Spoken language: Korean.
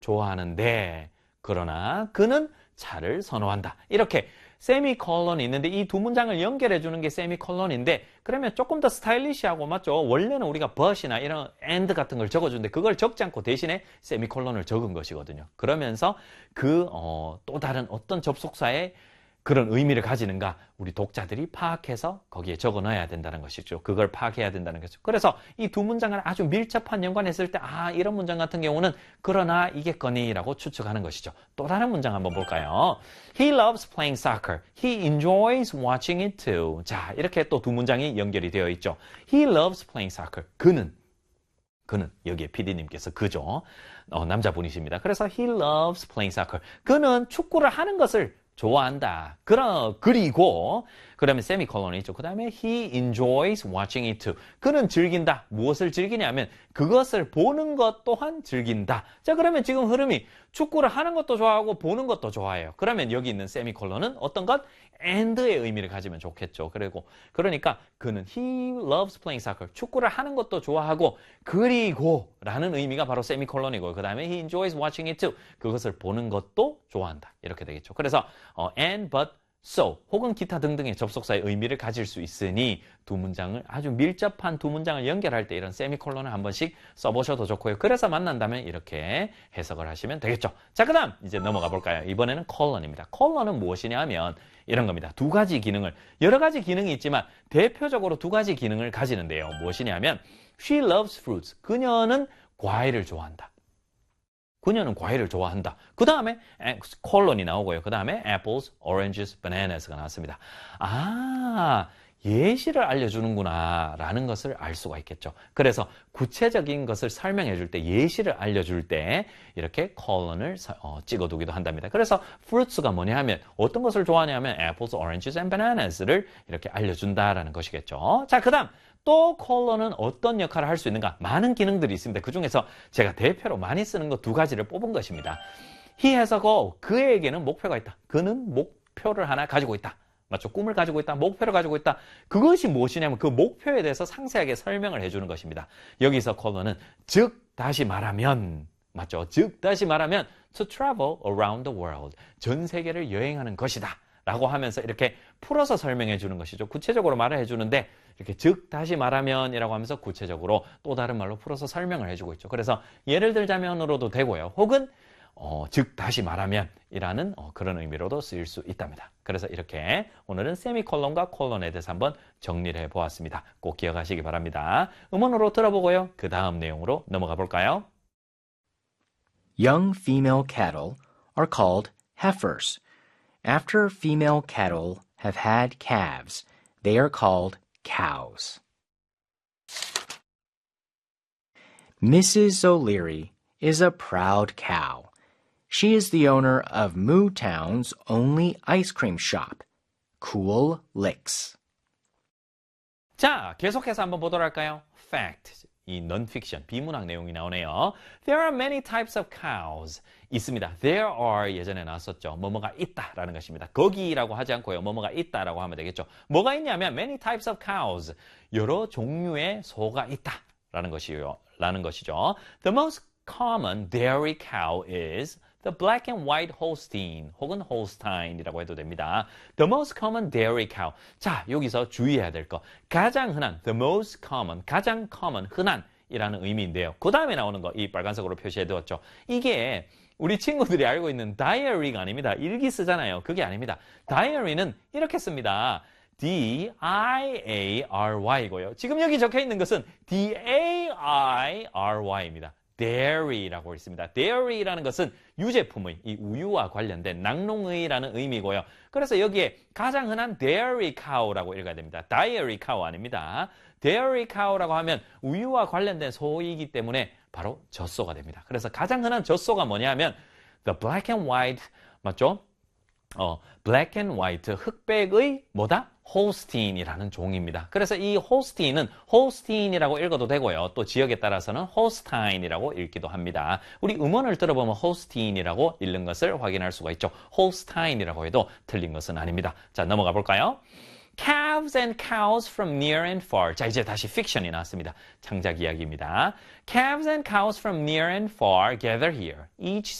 좋아하는데 그러나 그는 차를 선호한다. 이렇게 세미콜론이 있는데 이 두 문장을 연결해 주는 게 세미콜론인데 그러면 조금 더 스타일리시하고 맞죠? 원래는 우리가 but이나 이런 and 같은 걸 적어주는데 그걸 적지 않고 대신에 세미콜론을 적은 것이거든요. 그러면서 또 다른 어떤 접속사의 그런 의미를 가지는가 우리 독자들이 파악해서 거기에 적어 넣어야 된다는 것이죠. 그걸 파악해야 된다는 거죠. 그래서 이 두 문장을 아주 밀접한 연관했을 때 이런 문장 같은 경우는 그러나 이겠거니라고 추측하는 것이죠. 또 다른 문장 한번 볼까요? He loves playing soccer. He enjoys watching it too. 자, 이렇게 또 두 문장이 연결이 되어 있죠. He loves playing soccer. 그는 여기에 PD님께서 그죠? 남자분이십니다. 그래서 he loves playing soccer. 그는 축구를 하는 것을 좋아한다. 그리고 그다음에 세미콜론이 있죠. 그 다음에 he enjoys watching it too. 그는 즐긴다. 무엇을 즐기냐면 그것을 보는 것 또한 즐긴다. 자, 그러면 지금 흐름이 축구를 하는 것도 좋아하고 보는 것도 좋아해요. 그러면 여기 있는 세미콜론은 어떤 것? and의 의미를 가지면 좋겠죠. 그러니까 그는 he loves playing soccer. 축구를 하는 것도 좋아하고 그리고 라는 의미가 바로 세미콜론이고요. 그 다음에 he enjoys watching it too. 그것을 보는 것도 좋아한다. 이렇게 되겠죠. 그래서 and, but, so 혹은 기타 등등의 접속사의 의미를 가질 수 있으니 두 문장을 아주 밀접한 두 문장을 연결할 때 이런 세미콜론을 한 번씩 써보셔도 좋고요. 그래서 만난다면 이렇게 해석을 하시면 되겠죠. 자, 그 다음 이제 넘어가 볼까요? 이번에는 콜론입니다. 콜론은 무엇이냐 하면 이런 겁니다. 두 가지 기능을, 여러 가지 기능이 있지만 대표적으로 두 가지 기능을 가지는데요. 무엇이냐 하면 she loves fruits. 그녀는 과일을 좋아한다. 그녀는 과일을 좋아한다. 그 다음에 콜론이 나오고요. 그 다음에 apples, oranges, bananas가 나왔습니다. 예시를 알려주는구나 라는 것을 알 수가 있겠죠. 그래서 구체적인 것을 설명해 줄 때, 예시를 알려줄 때 이렇게 콜론을 찍어두기도 한답니다. 그래서 fruits가 뭐냐 하면 어떤 것을 좋아하냐 하면 apples, oranges, and bananas를 이렇게 알려준다라는 것이겠죠. 자, 그 다음 또 콜론은 어떤 역할을 할 수 있는가? 많은 기능들이 있습니다. 그 중에서 제가 대표로 많이 쓰는 것 두 가지를 뽑은 것입니다. He has a goal. 그에게는 목표가 있다. 그는 목표를 하나 가지고 있다. 맞죠? 꿈을 가지고 있다. 목표를 가지고 있다. 그것이 무엇이냐면 그 목표에 대해서 상세하게 설명을 해주는 것입니다. 여기서 콜론은 즉 다시 말하면 맞죠? 즉 다시 말하면 to travel around the world. 전 세계를 여행하는 것이다. 라고 하면서 이렇게 풀어서 설명해 주는 것이죠. 구체적으로 말을 해주는데 이렇게 즉 다시 말하면 이라고 하면서 구체적으로 또 다른 말로 풀어서 설명을 해주고 있죠. 그래서 예를 들자면으로도 되고요. 혹은 즉 다시 말하면 이라는 그런 의미로도 쓰일 수 있답니다. 그래서 이렇게 오늘은 세미콜론과 콜론에 대해서 한번 정리를 해보았습니다. 꼭 기억하시기 바랍니다. 음원으로 들어보고요. 그 다음 내용으로 넘어가 볼까요? Young female cattle are called heifers. After female cattle have had calves, they are called cows. Mrs. O'Leary is a proud cow. She is the owner of Mootown's only ice cream shop, Cool Licks. 자, 계속해서 한번 보도록 할까요? Fact, 이 non-fiction, 비문학 내용이 나오네요. There are many types of cows. 있습니다. There are 예전에 나왔었죠. 뭐뭐가 있다라는 것입니다. 거기라고 하지 않고요. 뭐뭐가 있다라고 하면 되겠죠. 뭐가 있냐면 many types of cows. 여러 종류의 소가 있다라는 것이죠. The most common dairy cow is the black and white Holstein 혹은 Holstein이라고 해도 됩니다. The most common dairy cow. 자, 여기서 주의해야 될 거. 가장 흔한, the most common, 가장 common, 흔한이라는 의미인데요. 그 다음에 나오는 거, 이 빨간색으로 표시해 두었죠. 이게 우리 친구들이 알고 있는 diary가 아닙니다. 일기 쓰잖아요. 그게 아닙니다. diary는 이렇게 씁니다. D-I-A-R-Y고요. 지금 여기 적혀 있는 것은 D-A-I-R-Y입니다. dairy라고 있습니다. dairy라는 것은 유제품의, 이 우유와 관련된 낙농의라는 의미고요. 그래서 여기에 가장 흔한 dairy cow라고 읽어야 됩니다. dairy cow 아닙니다. dairy cow라고 하면 우유와 관련된 소이기 때문에 바로 젖소가 됩니다. 그래서 가장 흔한 젖소가 뭐냐면 the black and white, 맞죠? black and white, 흑백의 뭐다? 홀스틴이라는 종입니다. 그래서 이 홀스틴은 홀스틴이라고 읽어도 되고요. 또 지역에 따라서는 홀스타인이라고 읽기도 합니다. 우리 음원을 들어보면 홀스틴이라고 읽는 것을 확인할 수가 있죠. 홀스타인이라고 해도 틀린 것은 아닙니다. 자, 넘어가 볼까요? calves and cows from near and far. 자, 이제 다시 fiction이 나왔습니다. 창작 이야기입니다. Calves and cows from near and far gather here. Each